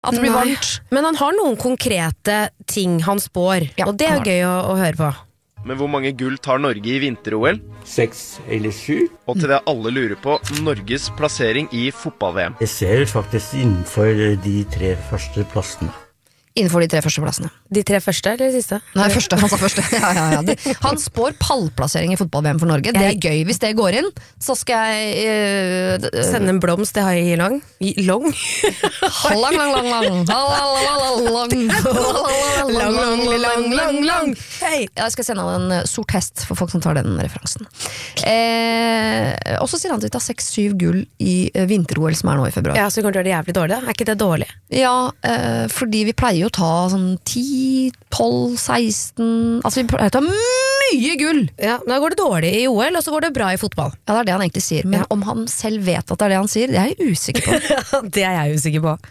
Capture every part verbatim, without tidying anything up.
At det blir Nei. varmt. Men han har noen konkrete ting han spår, Ja, og det er han har gøy å, å høre på. Men hvor mange gull tar Norge i vinter-O L? Seks eller sju. Og til det alle lurer på, Norges plassering i fotball-V M. Jeg ser faktisk innenfor de tre første plassene. Innenfor de tre første plassene. De tre første eller de siste? Nei, første, han sa første. Ja, ja, ja. De, han spår pallplassering i fotball-V M for Norge. Det er gøy hvis det går inn. Så skal jeg uh, Sende en blomst til Harry Lang. Long? Lang, lang, lang, lang. Lang, lang, lang, lang, lang. Hei! Jeg skal sende han en sort hest for folk som tar den referansen. Eh, og så sier han at vi tar seks syv gull i vinter-O L som er nå i februar. Ja, så vi kommer til å gjøre det jævlig dårlig da. Er ikke det dårlig? Ja, eh, fordi vi pleier å ta sånn ti, tolv, seksten. Altså vi pleier å ta mye gull. Ja, men da går det dårlig i O L, og så går det bra i fotball. Ja, det er det han egentlig sier. Men Ja. om han selv vet at det er det han sier, det er jeg usikker på. Det er jeg usikker på.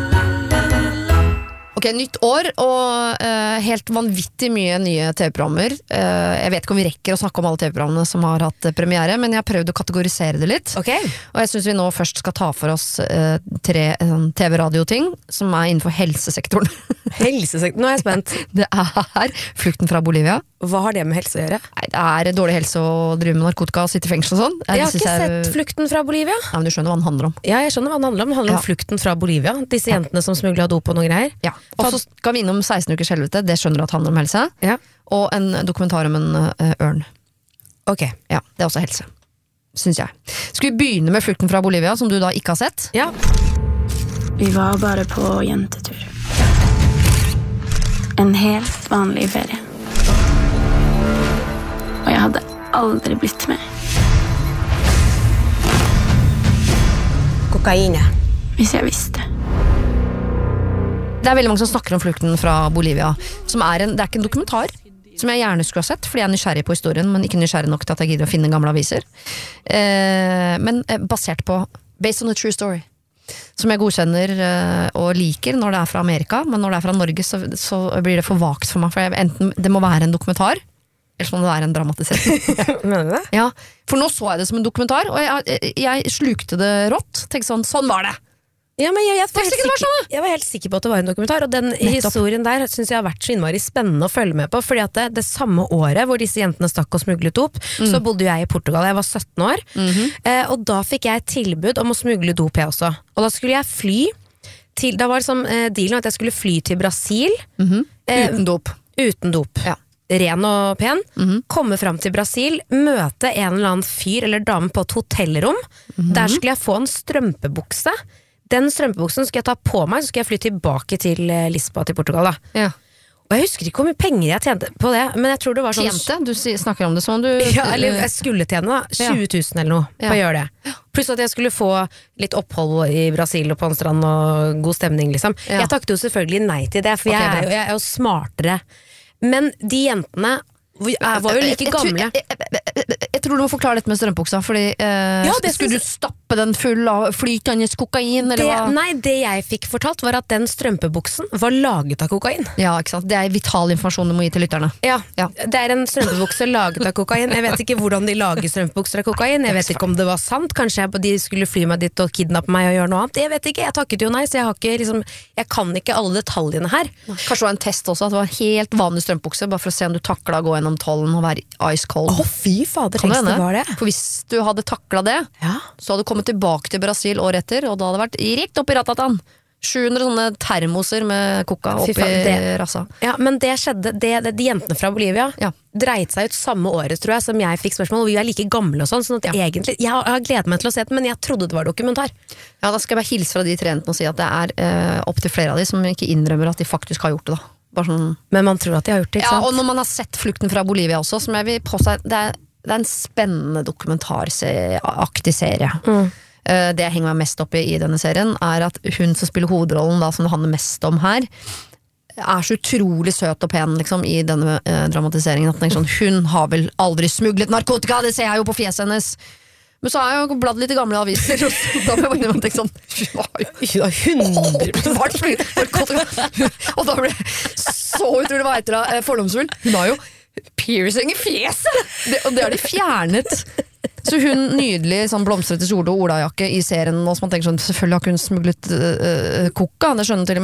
Ok, nytt år og eh, helt vanvittig mye nye T V-programmer. Eh, jeg vet ikke om vi rekker å snakke om alle T V-programmene som har hatt eh, premiere, men jeg har prøvd å kategorisere det litt. Ok. Og jeg synes vi nå først skal ta for oss eh, tre eh, T V-radio-ting som er innenfor helsesektoren. Helsesektor. Nå er jeg spent. Det er Flukten fra Bolivia. Hva har det med helse å gjøre? Nei, det er dårlig helse å drive med narkotika og sitte i fengsel og sånn. Jeg har ikke sett Flukten fra Bolivia. Ja, men du skjønner hva den handler om. Ja, jeg skjønner hva det handler om. Det handler Ja. om Flukten fra Bolivia. Disse jentene som smuglet dop og noe greier. Ja. Og så skal vi innom seksten ukers helvete, det skjønner du at handler om helse. Ja. Og en dokumentar om en uh, ørn. Ok. Ja, det er også helse, synes jeg. Skal vi begynne med Flukten fra Bolivia, som du da ikke har sett? Ja. Vi var bare på jentetur. En helt vanlig ferie. Og jeg hadde aldri blitt med. Kokaine. Hvis jeg visste. Det er veldig mange som snakker om Flukten fra Bolivia, som er en, det er ikke en dokumentar, som jeg gjerne skulle ha sett, fordi jeg er nysgjerrig på historien, men ikke nysgjerrig nok til at jeg gidder å finne gamle aviser. Eh, men eh, basert på, based on a true story, som jeg godkjenner eh, og liker når det er fra Amerika, men når det er fra Norge, så, så blir det for vagt for meg, for jeg, enten det må være en dokumentar, eller så må det være en dramatisering. Mener du det? Ja, for nå så jeg det som en dokumentar, og jeg, jeg, jeg slukte det rått, tenkte sånn, sånn var det. Ja, men jeg, jeg, var Visste helt ikke det var sikker, jeg var helt sikker på at det var en dokumentar, og den historien der synes jeg har vært så innmari spennende å følge med på, fordi at det, det samme året hvor disse jentene stakk og smuglet opp, mm. så bodde jeg i Portugal, jeg var sytten år, mm-hmm. eh, og da fikk jeg tilbud om å smugle dop jeg også, og da skulle jeg fly til, da var det som eh, dealen at jeg skulle fly til Brasil, mm-hmm. eh, uten dop. Uten dop. Ja. Ren og pen, mm-hmm. komme frem til Brasil, møte en eller annen fyr eller dame på et hotellrom, mm-hmm. der skulle jeg få en strømpebukse. Den strømpebuksen skulle jeg ta på meg, så skulle jeg fly tilbake til Lisboa, til Portugal da. Ja. Og jeg husker ikke hvor mye penger jeg tjente på det, men jeg tror det var sånn... Tjente? Du snakker om det som du... Ja, eller jeg skulle tjene da, tjue tusen eller noe, Ja. på å gjøre det. Pluss at jeg skulle få litt opphold i Brasil og på en strand og god stemning, liksom. Ja. Jeg takket jo selvfølgelig nei til det, for Ok, jeg, er bra. jo, jeg er jo smartere. Men de jentene jeg var jo like Jeg- jeg- gamle. Jeg, jeg, jeg, jeg, jeg tror du må forklare dette med strømpuksa, fordi eh, Ja, det skulle synes- du stappe den full av flytende kokain, eller Det, hva? nei, det jeg fikk fortalt var at den strømpebuksen var laget av kokain. Ja, ikke sant? Det er vital informasjon du må gi til lytterne. Ja, Ja. det er en strømpebukse laget av kokain. Jeg vet ikke hvordan de lager strømpebukser av kokain. Jeg vet ikke om det var sant. Kanskje jeg, de skulle fly meg dit og kidnappe meg og gjøre noe annet. Jeg vet ikke, jeg takket jo nei, så jeg, har ikke, liksom, jeg kan ikke alle detaljene her. Kanskje det var en test også, at det var en helt vanlig strømpebukse, bare for å se om du takla å gå gjennom tollen og være ice cold. Å fy fader, Kan tenk det det hende? var det. For hvis du hadde takla det, Ja. så hadde du kommet tilbake til Brasil året etter, og da hadde det vært rikt opp i ratatan. sju hundre sånne termoser med koka Fy oppi faen, det- rassa. Ja, men det skjedde, det, det, de jentene fra Bolivia Ja. dreit seg ut samme året, tror jeg, som jeg fikk spørsmål, og vi er like gamle og sånn, sånn at Ja. egentlig, jeg har, jeg har gledet meg til å se den, men jeg trodde det var dokumentar. Ja, da skal jeg bare hilse fra de tre jentene og si at det er eh, opp til flere av de som ikke innrømmer at de faktisk har gjort det da. Bare sånn. Men man tror at de har gjort det, ikke Ja, sant? og når man har sett Flukten fra Bolivia også, som jeg vil påstå, det er, det er en spennende dokumentaraktig serie. Mm. Eh, det jeg henger meg mest opp i i denne serien, er at hun som spiller hovedrollen, da, som det handler mest om her, er så utrolig søt og pen liksom, i denne eh, dramatiseringen. At den er sånn, hun har vel aldri smuglet narkotika, det ser jeg jo på fjeset hennes. Men så har jeg jo bladd litt i gamle aviser, og så, da ble jeg tenkt sånn, hun har jo hundre vært smuglet narkotika. Og da ble jeg så utrolig, hva heter det, fordomsfull. Hun har jo piercing i fjeset, det, og det har de fjernet. Så hun nydelig sånn blomstrete kjole og olajakke i serien, og så man tenker sånn, selvfølgelig har ikke hun smuglet uh, koka, det skjønner til og